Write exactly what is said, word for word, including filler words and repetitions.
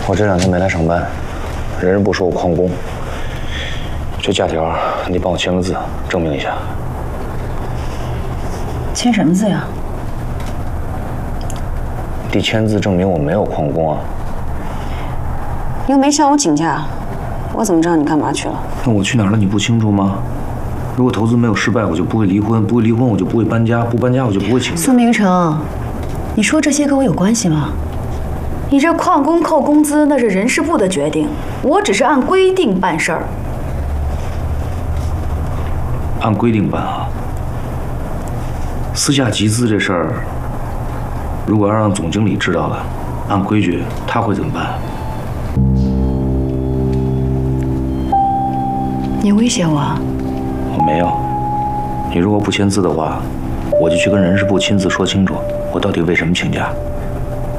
我这两天没来上班，人事部说我旷工，这假条你帮我签个字，证明一下。 签什么字呀？ 得签字证明我没有旷工啊。 你又没向我请假，我怎么知道你干嘛去了？ 那我去哪儿了？你不清楚吗？如果投资没有失败，我就不会离婚；不会离婚，我就不会搬家；不搬家，我就不会请假。 苏明成，你说这些跟我有关系吗？你这旷工扣工资那是人事部的决定，我只是按规定办事儿。 按规定办啊。私下集资这事儿，如果要让总经理知道了，按规矩他会怎么办？ 你威胁我？ 我没有。你如果不签字的话，我就去跟人事部亲自说清楚，我到底为什么请假。